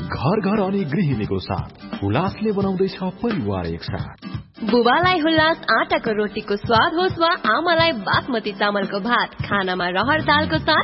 घर घर अनि गृहिणीको साथ हुलासले बनाउँदैछ परिवार एकसाथ। बुबालाई हुलास आटाको रोटीको स्वाद होस् वा आमालाई बासमती चामलको भात, खानामा रहर दालको साथ